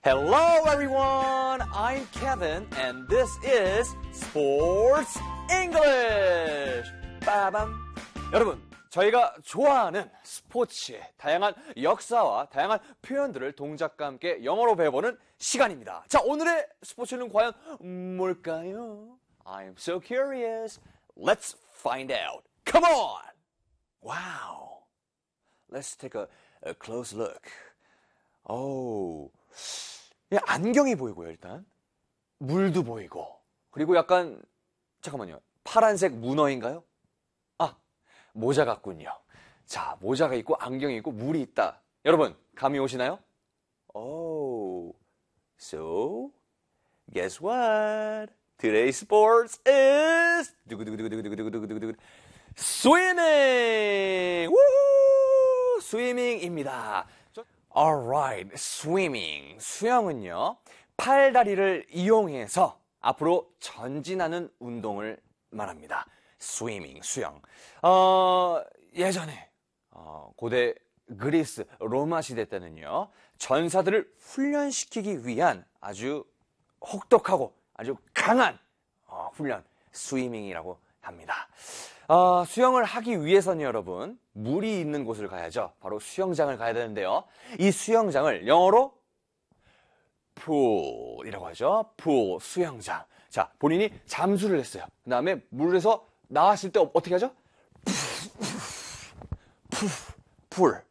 Hello everyone, I'm Kevin and this is Sports English. 빠밤. 여러분, 저희가 좋아하는 스포츠의 다양한 역사와 다양한 표현들을 동작과 함께 영어로 배워보는 시간입니다. 자, 오늘의 스포츠는 과연 뭘까요? I'm so curious. Let's find out. Come on! Wow. Let's take a close look. Oh. 안경이 보이고요, 일단. 물도 보이고. 그리고 약간, 잠깐만요. 파란색 문어인가요? 아, 모자 같군요. 자, 모자가 있고, 안경이 있고, 물이 있다. 여러분, 감이 오시나요? Oh, so, guess what? Today's sports is, swimming! Woohoo! swimming입니다. Alright, swimming. 수영은요, 팔다리를 이용해서 앞으로 전진하는 운동을 말합니다. swimming, 수영. 예전에, 고대 그리스, 로마 시대 때는요, 전사들을 훈련시키기 위한 아주 혹독하고 아주 강한 훈련, swimming이라고 합니다. 수영을 하기 위해서는 여러분, 물이 있는 곳을 가야죠. 바로 수영장을 가야 되는데요. 이 수영장을 영어로 pool이라고 하죠. pool, 수영장. 자, 본인이 잠수를 했어요. 그 다음에 물에서 나왔을 때 어떻게 하죠? pool.